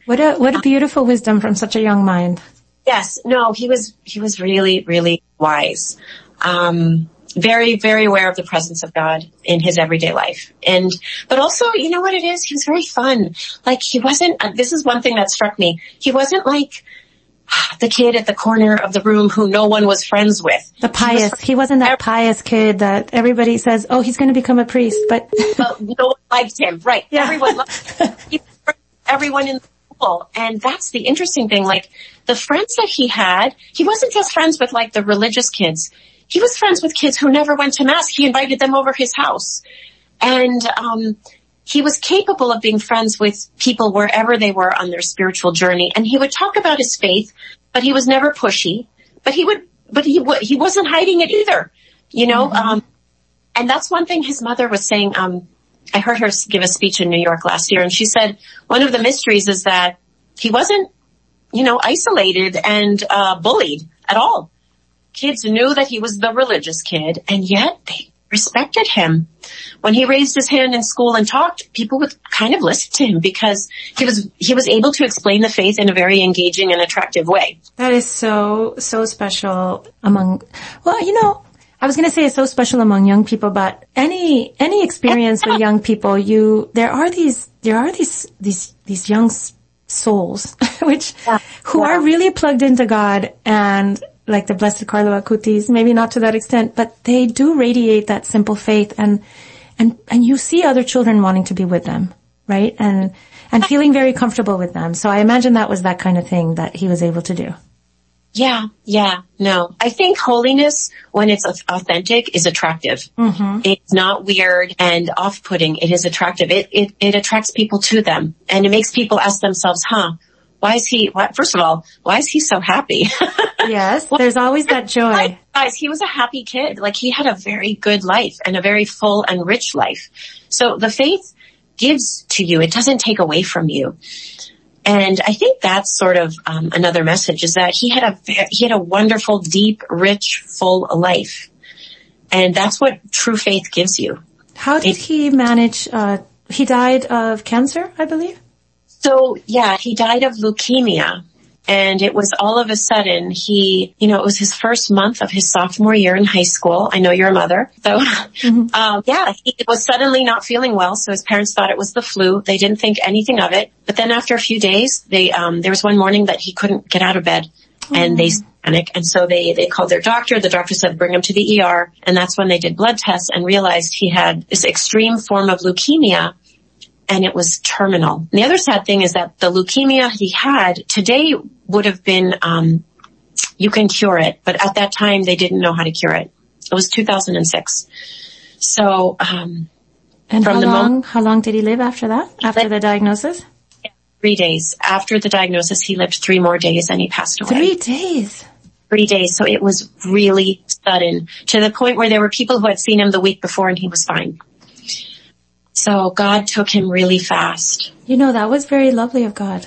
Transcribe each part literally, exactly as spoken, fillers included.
What a, what a beautiful wisdom from such a young mind. Yes. No, he was, he was really, really wise. Um, very, very aware of the presence of God in his everyday life. And, but also, you know what it is? He was very fun. Like he wasn't, uh, this is one thing that struck me. He wasn't like the kid at the corner of the room who no one was friends with. The pious. He, was, he wasn't that pious kid that everybody says, oh, he's going to become a priest, but. Well, no one liked him. Right. Yeah. Everyone loved him. He, everyone in the school. And that's the interesting thing. Like the friends that he had, he wasn't just friends with like the religious kids. He was friends with kids who never went to mass. He invited them over his house. And, um, he was capable of being friends with people wherever they were on their spiritual journey. And he would talk about his faith, but he was never pushy, but he would, but he w- he wasn't hiding it either, you know? Mm-hmm. Um, and that's one thing his mother was saying. Um, I heard her give a speech in New York last year, and she said one of the mysteries is that he wasn't, you know, isolated and, uh, bullied at all. Kids knew that he was the religious kid, and yet they respected him. When he raised his hand in school and talked, people would kind of listen to him because he was, he was able to explain the faith in a very engaging and attractive way. That is so, so special among, well, you know, I was going to say it's so special among young people, but any, any experience with young people, you, there are these, there are these, these, these young souls, which, yeah. who yeah. are really plugged into God, and like the Blessed Carlo Acutis, maybe not to that extent, but they do radiate that simple faith, and, and, and you see other children wanting to be with them, right? And, and feeling very comfortable with them. So I imagine that was that kind of thing that he was able to do. Yeah, yeah, no. I think holiness, when it's authentic, is attractive. Mm-hmm. It's not weird and off-putting. It is attractive. It, it, it attracts people to them, and it makes people ask themselves, huh, why is he, why, first of all, why is he so happy? Yes, there's always that joy. Guys, he was a happy kid. Like he had a very good life and a very full and rich life. So the faith gives to you. It doesn't take away from you. And I think that's sort of um, another message, is that he had a he had a wonderful, deep, rich, full life, and that's what true faith gives you. How did it, he manage? Uh, he died of cancer, I believe. So yeah, he died of leukemia, and it was all of a sudden he, you know, it was his first month of his sophomore year in high school. I know you're a mother, so mm-hmm. um, yeah, he was suddenly not feeling well. So his parents thought it was the flu. They didn't think anything of it. But then after a few days, they um, there was one morning that he couldn't get out of bed, mm-hmm. and they panicked. And so they they called their doctor. The doctor said bring him to the E R, and that's when they did blood tests and realized he had this extreme form of leukemia. And it was terminal. And the other sad thing is that the leukemia he had today would have been, um, you can cure it, but at that time they didn't know how to cure it. It was two thousand six. So, um, and from how the long, moment, how long did he live after that? After the diagnosis? Three days. After the diagnosis, he lived three more days and he passed away. Three days? Three days. So it was really sudden, to the point where there were people who had seen him the week before and he was fine. So God took him really fast. You know, that was very lovely of God.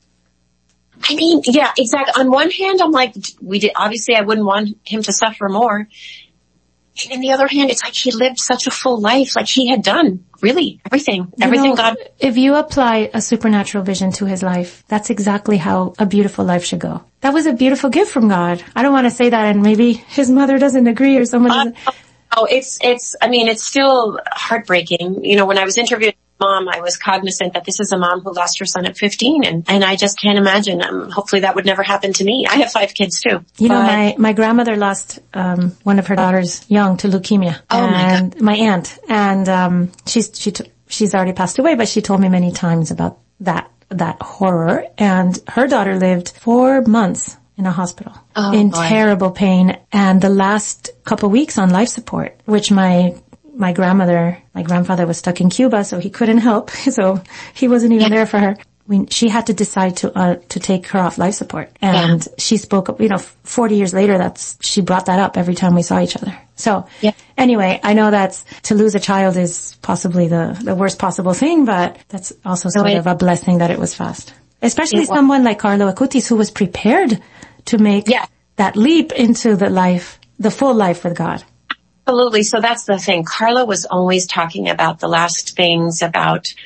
I mean, yeah, exactly. On one hand, I'm like, we did, obviously I wouldn't want him to suffer more. And on the other hand, it's like he lived such a full life. Like he had done really everything, you everything know, God. If you apply a supernatural vision to his life, that's exactly how a beautiful life should go. That was a beautiful gift from God. I don't want to say that and maybe his mother doesn't agree or someone doesn't. Uh, Oh, it's, it's, I mean, it's still heartbreaking. You know, when I was interviewing mom, I was cognizant that this is a mom who lost her son at fifteen, and, and I just can't imagine. Um, hopefully that would never happen to me. I have five kids too. You but, know, my, my grandmother lost, um, one of her daughters young to leukemia. Oh and my God. My aunt. And, um, she's, she, t- she's already passed away, but she told me many times about that, that horror. And her daughter lived four months in a hospital, oh, in boy. terrible pain, and the last couple of weeks on life support, which my my grandmother, my grandfather was stuck in Cuba, so he couldn't help, so he wasn't even yeah. there for her. We, she had to decide to uh, to take her off life support, and yeah. she spoke up. You know, forty years later, that's she brought that up every time we saw each other. So yeah. anyway, I know that's to lose a child is possibly the the worst possible thing, but that's also sort so it, of a blessing that it was fast. Especially someone like Carlo Acutis, who was prepared to make yeah. that leap into the life, the full life with God. Absolutely. So that's the thing. Carlo was always talking about the last things, about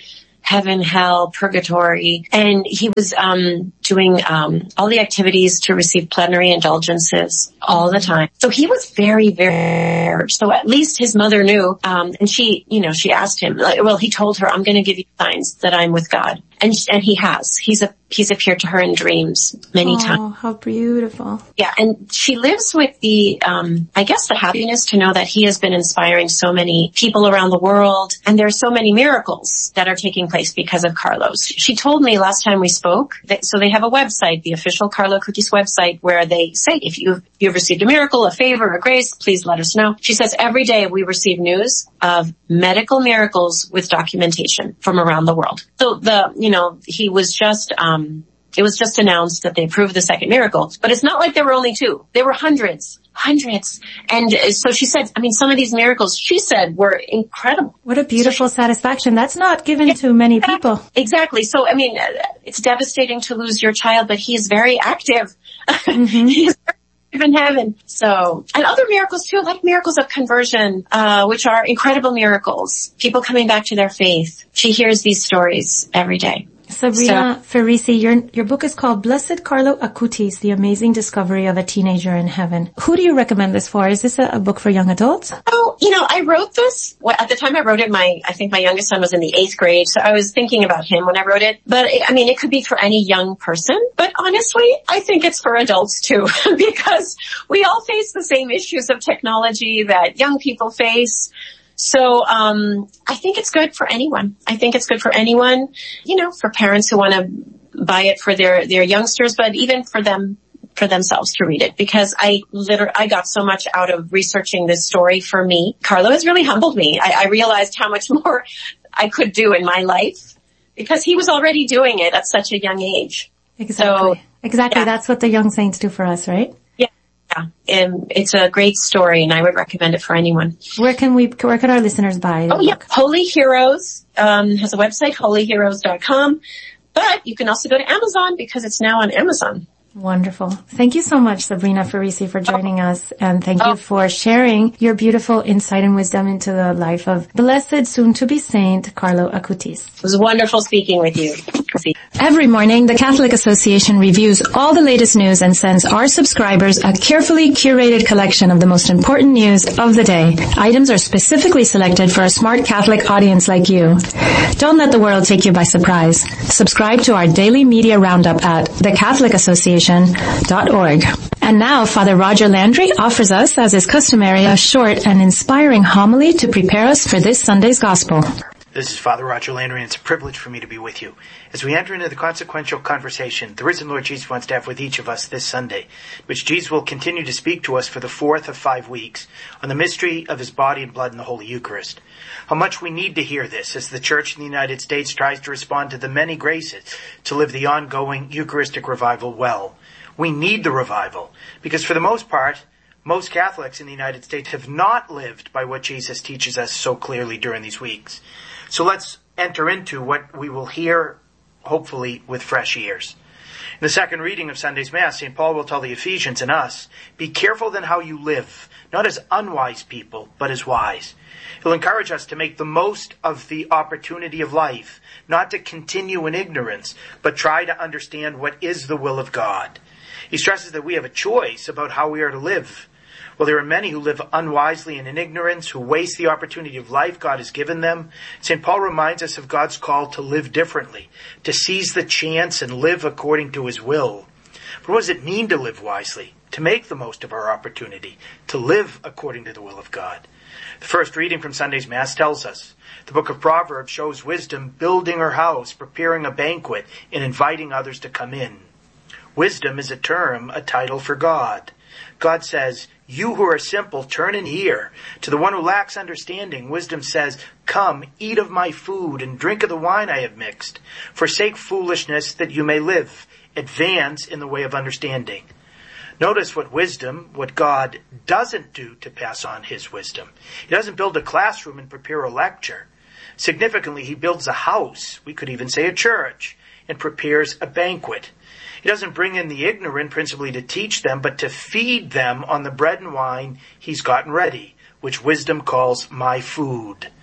heaven, hell, purgatory. And he was um doing um all the activities to receive plenary indulgences all the time. So he was very, very, so at least his mother knew. Um and she, you know, she asked him, like, well, he told her, I'm going to give you signs that I'm with God. And and he has. He's a he's appeared to her in dreams many oh, times. Oh, how beautiful. Yeah, and she lives with the, um, I guess the happiness to know that he has been inspiring so many people around the world. And there are so many miracles that are taking place because of Carlos. She told me last time we spoke, that, so they have a website, the official Carlo Acutis website, where they say, if you've, you've received a miracle, a favor, a grace, please let us know. She says every day we receive news of medical miracles with documentation from around the world. So the, you know, he was just, um, it was just announced that they approved the second miracle, but it's not like there were only two. There were hundreds, hundreds. And so she said, I mean, some of these miracles, she said, were incredible. What a beautiful so she, satisfaction. That's not given yeah, to many people. Exactly. So, I mean, it's devastating to lose your child, but he's very active. Mm-hmm. He's in heaven. So, and other miracles too, like miracles of conversion, uh, which are incredible miracles. People coming back to their faith. She hears these stories every day. Sabrina so, Farisi, your your book is called Blessed Carlo Acutis, The Amazing Discovery of a Teenager in Heaven. Who do you recommend this for? Is this a, a book for young adults? Oh, you know, I wrote this, well, at the time I wrote it, my, I think my youngest son was in the eighth grade, so I was thinking about him when I wrote it. But, I mean, it could be for any young person, but honestly, I think it's for adults too, because we all face the same issues of technology that young people face. So, um, I think it's good for anyone. I think it's good for anyone, you know, for parents who want to buy it for their, their youngsters, but even for them, for themselves to read it, because I literally, I got so much out of researching this story for me. Carlo has really humbled me. I, I realized how much more I could do in my life because he was already doing it at such a young age. Exactly. So, exactly. Yeah. That's what the young saints do for us, right? Yeah, and it's a great story, and I would recommend it for anyone. Where can we? Where can our listeners buy it? Oh yeah, Holy Heroes um, has a website, holy heroes dot com, but you can also go to Amazon because it's now on Amazon. Wonderful. Thank you so much, Sabrina Farisi, for joining oh. us, and thank oh. you for sharing your beautiful insight and wisdom into the life of blessed, soon-to-be saint, Carlo Acutis. It was wonderful speaking with you. Every morning, the Catholic Association reviews all the latest news and sends our subscribers a carefully curated collection of the most important news of the day. Items are specifically selected for a smart Catholic audience like you. Don't let the world take you by surprise. Subscribe to our daily media roundup at the Catholic Association dot org. And now, Father Roger Landry offers us, as is customary, a short and inspiring homily to prepare us for this Sunday's Gospel. This is Father Roger Landry, and it's a privilege for me to be with you. As we enter into the consequential conversation the risen Lord Jesus wants to have with each of us this Sunday, which Jesus will continue to speak to us for the fourth of five weeks on the mystery of his body and blood in the Holy Eucharist. How much we need to hear this as the Church in the United States tries to respond to the many graces to live the ongoing Eucharistic revival well. We need the revival because for the most part, most Catholics in the United States have not lived by what Jesus teaches us so clearly during these weeks. So let's enter into what we will hear, hopefully, with fresh ears. In the second reading of Sunday's Mass, Saint Paul will tell the Ephesians and us, be careful then how you live, not as unwise people, but as wise. He'll encourage us to make the most of the opportunity of life, not to continue in ignorance, but try to understand what is the will of God. He stresses that we have a choice about how we are to live. Well, there are many who live unwisely and in ignorance, who waste the opportunity of life God has given them. Saint Paul reminds us of God's call to live differently, to seize the chance and live according to his will. But what does it mean to live wisely? To make the most of our opportunity, to live according to the will of God. The first reading from Sunday's Mass tells us, the book of Proverbs shows wisdom building her house, preparing a banquet, and inviting others to come in. Wisdom is a term, a title for God. God says, you who are simple, turn and hear. To the one who lacks understanding, wisdom says, come, eat of my food and drink of the wine I have mixed. Forsake foolishness that you may live. Advance in the way of understanding. Notice what wisdom, what God doesn't do to pass on his wisdom. He doesn't build a classroom and prepare a lecture. Significantly, he builds a house, we could even say a church, and prepares a banquet. He doesn't bring in the ignorant principally to teach them, but to feed them on the bread and wine he's gotten ready, which wisdom calls my food.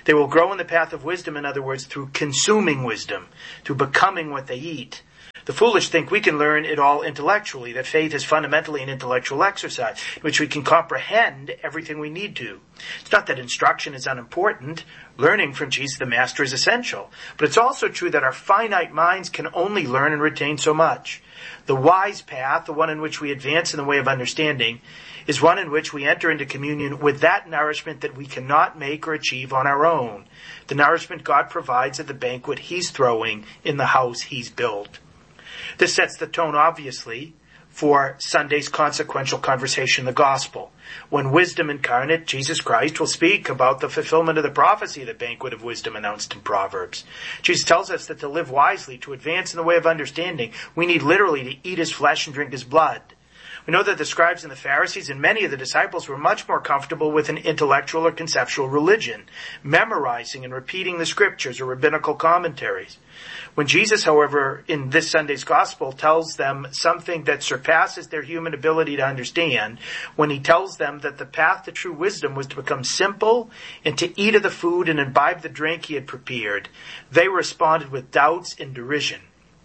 They will grow in the path of wisdom, in other words, through consuming wisdom, through becoming what they eat. The foolish think we can learn it all intellectually, that faith is fundamentally an intellectual exercise in which we can comprehend everything we need to. It's not that instruction is unimportant. Learning from Jesus the Master is essential. But it's also true that our finite minds can only learn and retain so much. The wise path, the one in which we advance in the way of understanding, is one in which we enter into communion with that nourishment that we cannot make or achieve on our own. The nourishment God provides at the banquet He's throwing in the house He's built. This sets the tone, obviously, for Sunday's consequential conversation, the gospel. When wisdom incarnate, Jesus Christ, will speak about the fulfillment of the prophecy, the banquet of wisdom announced in Proverbs. Jesus tells us that to live wisely, to advance in the way of understanding, we need literally to eat His flesh and drink His blood. We know that the scribes and the Pharisees and many of the disciples were much more comfortable with an intellectual or conceptual religion, memorizing and repeating the scriptures or rabbinical commentaries. When Jesus, however, in this Sunday's gospel tells them something that surpasses their human ability to understand, when He tells them that the path to true wisdom was to become simple and to eat of the food and imbibe the drink He had prepared, they responded with doubts and derision.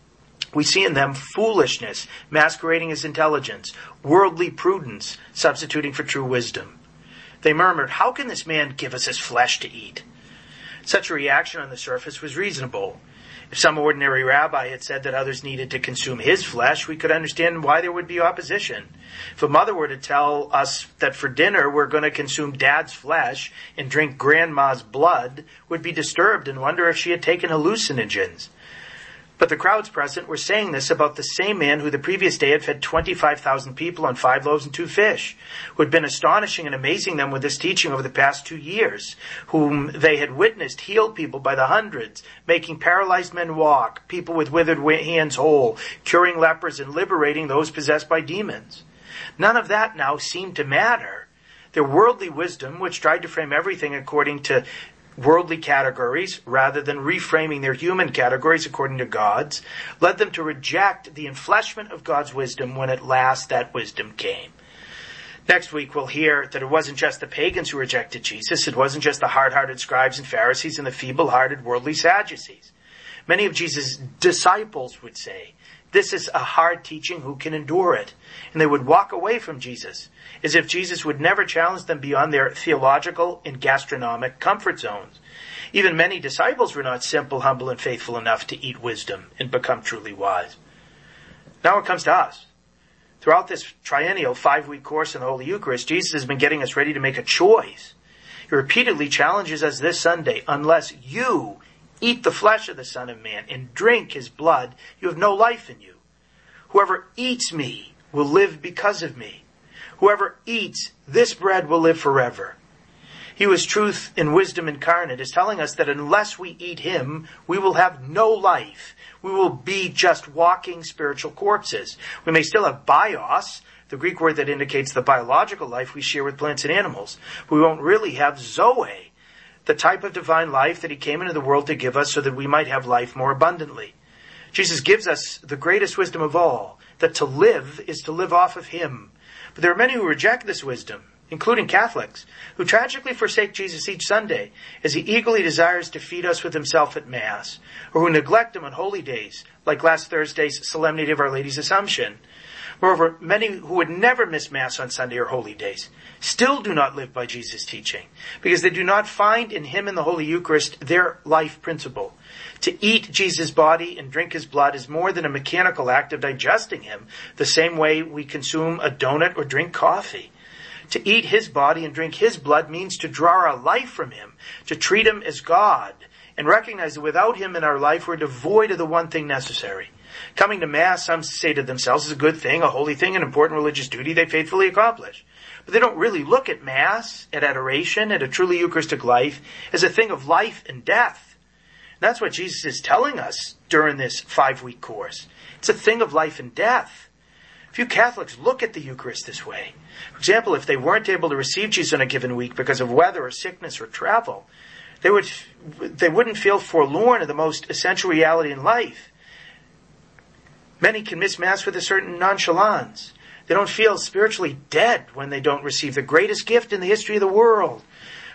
We see in them foolishness masquerading as intelligence, worldly prudence substituting for true wisdom. They murmured, "How can this man give us his flesh to eat?" Such a reaction on the surface was reasonable. If some ordinary rabbi had said that others needed to consume his flesh, we could understand why there would be opposition. If a mother were to tell us that for dinner we're going to consume dad's flesh and drink grandma's blood, we'd be disturbed and wonder if she had taken hallucinogens. But the crowds present were saying this about the same man who the previous day had fed twenty-five thousand people on five loaves and two fish, who had been astonishing and amazing them with this teaching over the past two years, whom they had witnessed heal people by the hundreds, making paralyzed men walk, people with withered hands whole, curing lepers and liberating those possessed by demons. None of that now seemed to matter. Their worldly wisdom, which tried to frame everything according to worldly categories rather than reframing their human categories according to God's, led them to reject the enfleshment of God's wisdom when at last that wisdom came. Next week we'll hear that it wasn't just the pagans who rejected Jesus, it wasn't just the hard-hearted scribes and Pharisees and the feeble-hearted worldly Sadducees. Many of Jesus' disciples would say, "This is a hard teaching, who can endure it?" And they would walk away from Jesus, as if Jesus would never challenge them beyond their theological and gastronomic comfort zones. Even many disciples were not simple, humble, and faithful enough to eat wisdom and become truly wise. Now it comes to us. Throughout this triennial five-week course in the Holy Eucharist, Jesus has been getting us ready to make a choice. He repeatedly challenges us this Sunday, unless you eat the flesh of the Son of Man and drink His blood, you have no life in you. Whoever eats me will live because of me. Whoever eats this bread will live forever. He who is truth and wisdom incarnate is telling us that unless we eat Him, we will have no life. We will be just walking spiritual corpses. We may still have bios, the Greek word that indicates the biological life we share with plants and animals. We won't really have zoe, the type of divine life that He came into the world to give us so that we might have life more abundantly. Jesus gives us the greatest wisdom of all, that to live is to live off of Him. But there are many who reject this wisdom, including Catholics, who tragically forsake Jesus each Sunday as He eagerly desires to feed us with Himself at Mass, or who neglect Him on holy days, like last Thursday's Solemnity of Our Lady's Assumption. Moreover, many who would never miss Mass on Sunday or holy days still do not live by Jesus' teaching, because they do not find in Him and the Holy Eucharist their life principle. To eat Jesus' body and drink His blood is more than a mechanical act of digesting Him, the same way we consume a donut or drink coffee. To eat His body and drink His blood means to draw our life from Him, to treat Him as God, and recognize that without Him in our life we're devoid of the one thing necessary. Coming to Mass, some say to themselves, is a good thing, a holy thing, an important religious duty they faithfully accomplish. But they don't really look at Mass, at adoration, at a truly Eucharistic life, as a thing of life and death. And that's what Jesus is telling us during this five-week course. It's a thing of life and death. Few Catholics look at the Eucharist this way. For example, if they weren't able to receive Jesus on a given week because of weather or sickness or travel, they would, they wouldn't feel forlorn of the most essential reality in life. Many can miss Mass with a certain nonchalance. They don't feel spiritually dead when they don't receive the greatest gift in the history of the world.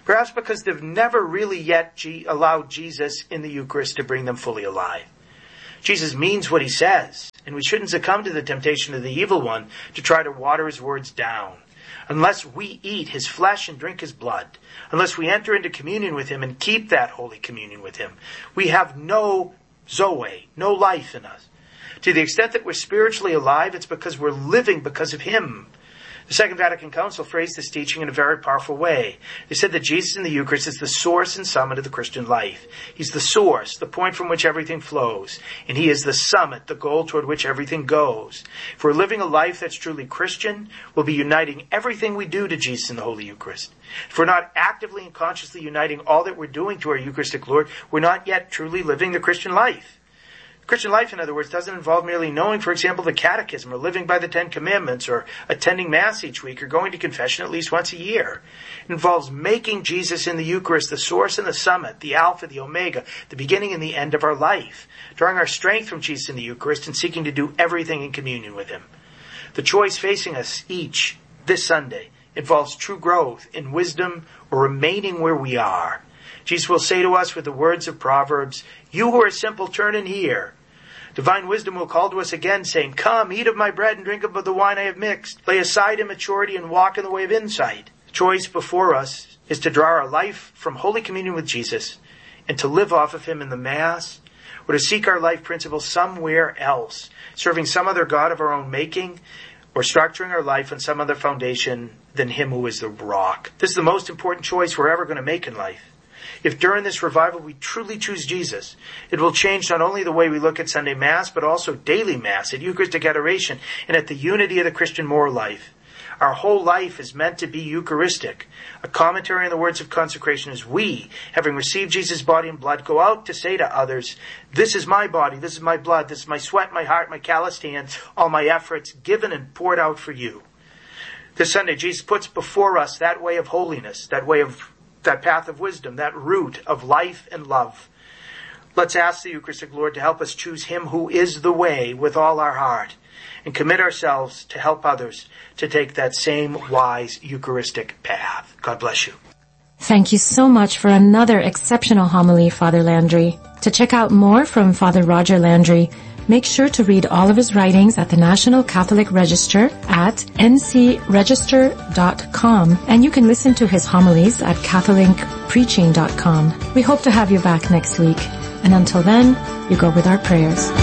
Perhaps because they've never really yet G- allowed Jesus in the Eucharist to bring them fully alive. Jesus means what he says, and we shouldn't succumb to the temptation of the evil one to try to water his words down. Unless we eat his flesh and drink his blood, unless we enter into communion with him and keep that holy communion with him, we have no Zoe, no life in us. To the extent that we're spiritually alive, it's because we're living because of him. The Second Vatican Council phrased this teaching in a very powerful way. They said that Jesus in the Eucharist is the source and summit of the Christian life. He's the source, the point from which everything flows. And he is the summit, the goal toward which everything goes. If we're living a life that's truly Christian, we'll be uniting everything we do to Jesus in the Holy Eucharist. If we're not actively and consciously uniting all that we're doing to our Eucharistic Lord, we're not yet truly living the Christian life. Christian life, in other words, doesn't involve merely knowing, for example, the Catechism, or living by the Ten Commandments, or attending Mass each week, or going to confession at least once a year. It involves making Jesus in the Eucharist the source and the summit, the Alpha, the Omega, the beginning and the end of our life, drawing our strength from Jesus in the Eucharist and seeking to do everything in communion with him. The choice facing us each this Sunday involves true growth in wisdom or remaining where we are. Jesus will say to us with the words of Proverbs, "You who are simple, turn and hear." Divine wisdom will call to us again, saying, "Come, eat of my bread and drink of the wine I have mixed. Lay aside immaturity and walk in the way of insight." The choice before us is to draw our life from Holy Communion with Jesus and to live off of him in the Mass, or to seek our life principles somewhere else, serving some other God of our own making, or structuring our life on some other foundation than him who is the rock. This is the most important choice we're ever going to make in life. If during this revival we truly choose Jesus, it will change not only the way we look at Sunday Mass, but also daily Mass, at Eucharistic adoration, and at the unity of the Christian moral life. Our whole life is meant to be Eucharistic. A commentary on the words of consecration is we, having received Jesus' body and blood, go out to say to others, "This is my body, this is my blood, this is my sweat, my heart, my calloused hands, all my efforts given and poured out for you." This Sunday, Jesus puts before us that way of holiness, that way of that path of wisdom, that root of life and love. Let's ask the Eucharistic Lord to help us choose him who is the way with all our heart, and commit ourselves to help others to take that same wise Eucharistic path. God bless you. Thank you so much for another exceptional homily, Father Landry. To check out more from Father Roger Landry, make sure to read all of his writings at the National Catholic Register at n c register dot com, and you can listen to his homilies at catholic preaching dot com. We hope to have you back next week, and until then, you go with our prayers.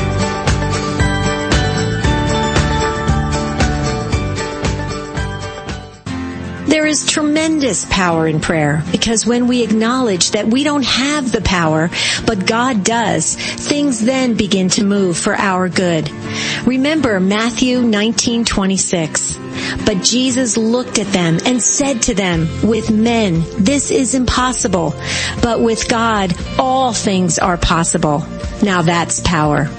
There is tremendous power in prayer, because when we acknowledge that we don't have the power, but God does, things then begin to move for our good. Remember Matthew nineteen twenty-six. But Jesus looked at them and said to them, "With men this is impossible, but with God all things are possible." Now that's power.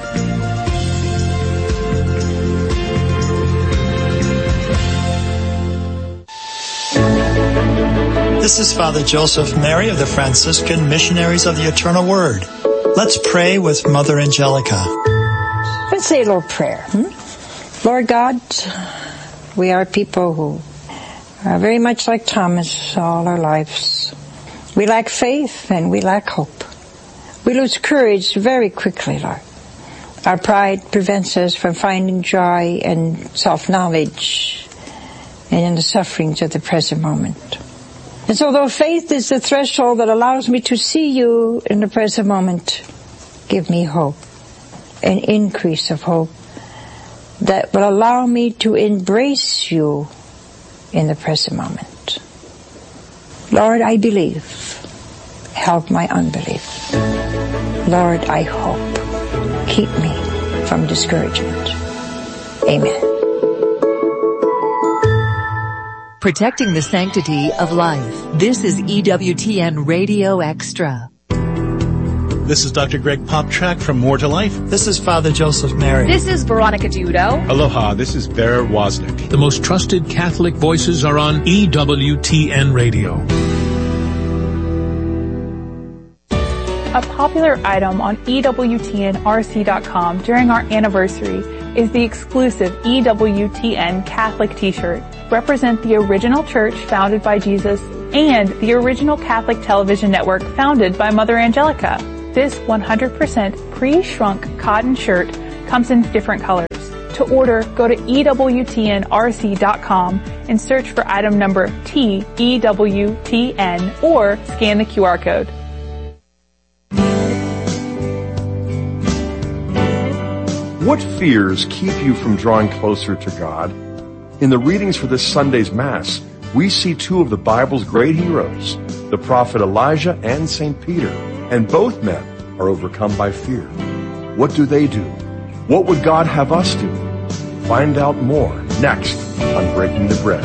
This is Father Joseph Mary of the Franciscan Missionaries of the Eternal Word. Let's pray with Mother Angelica. Let's say a little prayer. Hmm? Lord God, we are people who are very much like Thomas all our lives. We lack faith and we lack hope. We lose courage very quickly, Lord. Our pride prevents us from finding joy and self-knowledge and in the sufferings of the present moment. And so though faith is the threshold that allows me to see you in the present moment, give me hope, an increase of hope that will allow me to embrace you in the present moment. Lord, I believe. Help my unbelief. Lord, I hope. Keep me from discouragement. Amen. Protecting the sanctity of life. This is E W T N Radio Extra. This is Doctor Greg Popchak from More to Life. This is Father Joseph Mary. This is Veronica Dudo. Aloha, this is Bear Wozniak. The most trusted Catholic voices are on E W T N Radio. A popular item on E W T N R C dot com during our anniversary is the exclusive E W T N Catholic t-shirt. Represent the original church founded by Jesus and the original Catholic television network founded by Mother Angelica. This one hundred percent pre-shrunk cotton shirt comes in different colors. To order, go to E W T N R C dot com and search for item number T E W T N or scan the Q R code. What fears keep you from drawing closer to God? In the readings for this Sunday's Mass, we see two of the Bible's great heroes, the prophet Elijah and Saint Peter, and both men are overcome by fear. What do they do? What would God have us do? Find out more next on Breaking the Bread.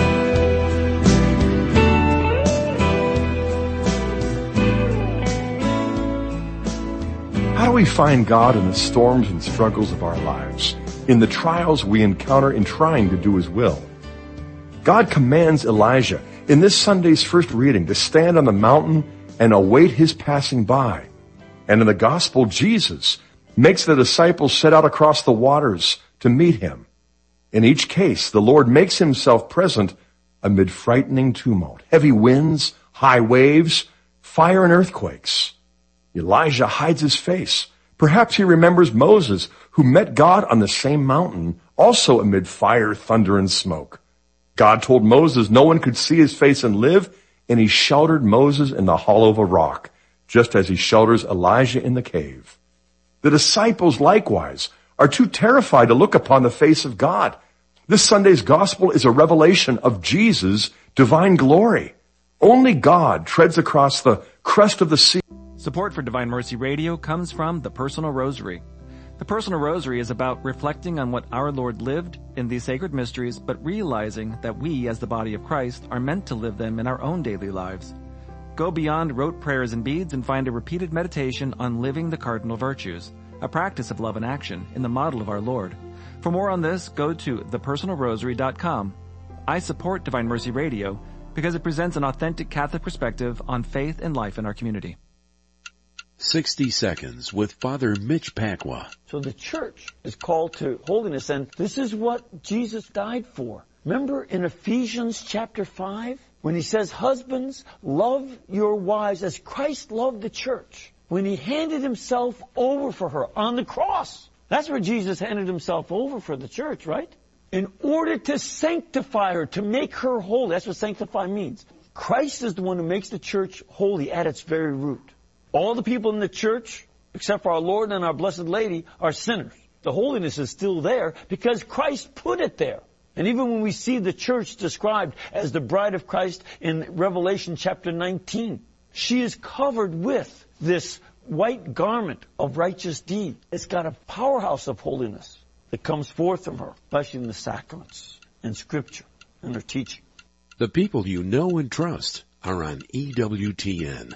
How do we find God in the storms and struggles of our lives, in the trials we encounter in trying to do His will? God commands Elijah in this Sunday's first reading to stand on the mountain and await His passing by. And in the Gospel, Jesus makes the disciples set out across the waters to meet Him. In each case, the Lord makes Himself present amid frightening tumult, heavy winds, high waves, fire and earthquakes. Elijah hides his face. Perhaps he remembers Moses, who met God on the same mountain, also amid fire, thunder, and smoke. God told Moses no one could see his face and live, and He sheltered Moses in the hollow of a rock, just as He shelters Elijah in the cave. The disciples, likewise, are too terrified to look upon the face of God. This Sunday's gospel is a revelation of Jesus' divine glory. Only God treads across the crest of the sea. Support for Divine Mercy Radio comes from the Personal Rosary. The Personal Rosary is about reflecting on what our Lord lived in these sacred mysteries, but realizing that we, as the body of Christ, are meant to live them in our own daily lives. Go beyond rote prayers and beads and find a repeated meditation on living the cardinal virtues, a practice of love and action in the model of our Lord. For more on this, go to the personal rosary dot com. I support Divine Mercy Radio because it presents an authentic Catholic perspective on faith and life in our community. sixty Seconds with Father Mitch Pacwa. So the church is called to holiness, and this is what Jesus died for. Remember in Ephesians chapter five, when He says, husbands, love your wives as Christ loved the church, when He handed Himself over for her on the cross. That's where Jesus handed Himself over for the church, right? In order to sanctify her, to make her holy. That's what sanctify means. Christ is the one who makes the church holy at its very root. All the people in the church, except for our Lord and our Blessed Lady, are sinners. The holiness is still there because Christ put it there. And even when we see the church described as the bride of Christ in Revelation chapter nineteen, she is covered with this white garment of righteous deed. It's got a powerhouse of holiness that comes forth from her, especially in the sacraments and Scripture and her teaching. The people you know and trust are on E W T N.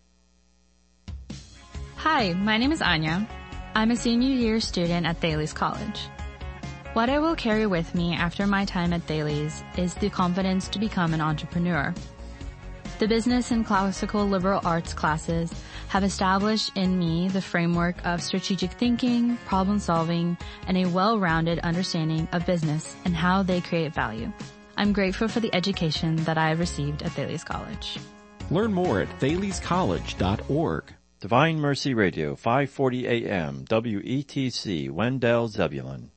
Hi, my name is Anya. I'm a senior year student at Thales College. What I will carry with me after my time at Thales is the confidence to become an entrepreneur. The business and classical liberal arts classes have established in me the framework of strategic thinking, problem solving, and a well-rounded understanding of business and how they create value. I'm grateful for the education that I have received at Thales College. Learn more at thales college dot org. Divine Mercy Radio, five forty A M, W E T C, Wendell, Zebulon.